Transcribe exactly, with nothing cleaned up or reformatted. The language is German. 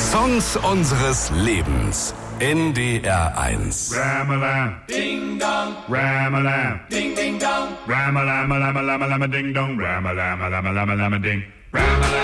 Songs unseres Lebens. N D R eins. Ram-a-lam, ding dong, ram-a-lam, ding ding dong, ram-a-lam-a-lam-a-lam-a-lam-a-ding dong, ram-a-lam-a-lam-a-lam-a-lam-a-ding, ram-a-lam.